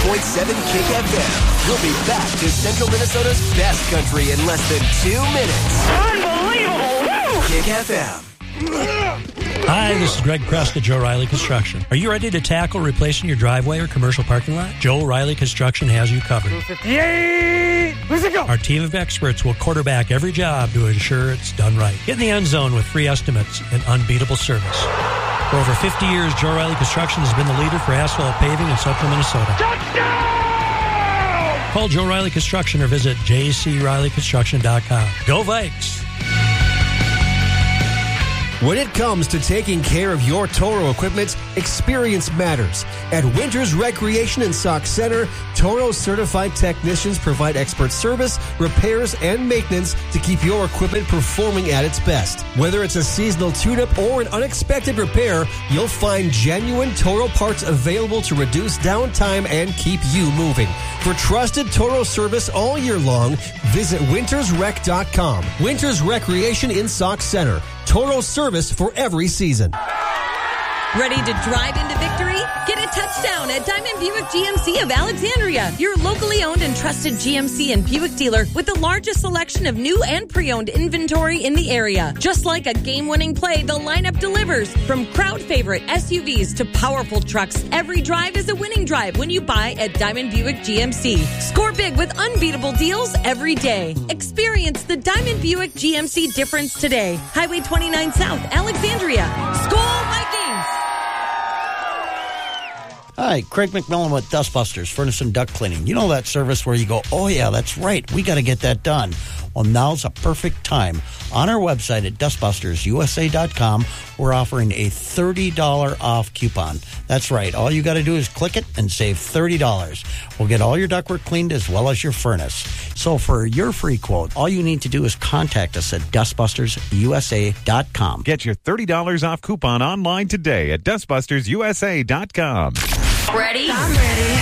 Kick FM. We'll be back to Central Minnesota's best country in less than 2 minutes. Unbelievable! Woo! Kick FM. Hi, this is Greg Krust at Joe Riley Construction. Are you ready to tackle replacing your driveway or commercial parking lot? Joe Riley Construction has you covered. 258! Where's it go? Our team of experts will quarterback every job to ensure it's done right. Get in the end zone with free estimates and unbeatable service. For over 50 years, Joe Riley Construction has been the leader for asphalt paving in Central Minnesota. Touchdown! Call Joe Riley Construction or visit jcrileyconstruction.com. Go Vikes! When it comes to taking care of your Toro equipment, experience matters. At Winters Recreation and Sauk Center, Toro certified technicians provide expert service, repairs, and maintenance to keep your equipment performing at its best. Whether it's a seasonal tune-up or an unexpected repair, you'll find genuine Toro parts available to reduce downtime and keep you moving. For trusted Toro service all year long, visit wintersrec.com. Winters Recreation in Sauk Center. Toro service for every season. Ready to drive into victory? Get a touchdown at Diamond Buick GMC of Alexandria, your locally owned and trusted GMC and Buick dealer with the largest selection of new and pre-owned inventory in the area. Just like a game-winning play, the lineup delivers. From crowd favorite SUVs to powerful trucks, every drive is a winning drive when you buy at Diamond Buick GMC. Score big with unbeatable deals every day. Experience the Diamond Buick GMC difference today. Highway 29 South, Alexandria. Skol Vikings! Hi, Craig McMillan with Dustbusters, Furnace and Duct Cleaning. You know that service where you go, oh yeah, that's right, we got to get that done. Well, now's a perfect time. On our website at dustbustersusa.com, we're offering a $30 off coupon. That's right. All you got to do is click it and save $30. We'll get all your ductwork cleaned as well as your furnace. So for your free quote, all you need to do is contact us at dustbustersusa.com. Get your $30 off coupon online today at dustbustersusa.com. Ready? I'm ready.